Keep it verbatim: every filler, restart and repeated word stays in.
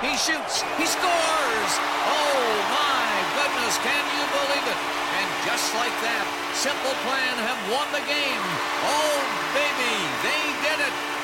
He shoots. He scores. Oh, my goodness. Can you believe it? And just like that, Simple Plan have won the game. Oh, baby, they did it.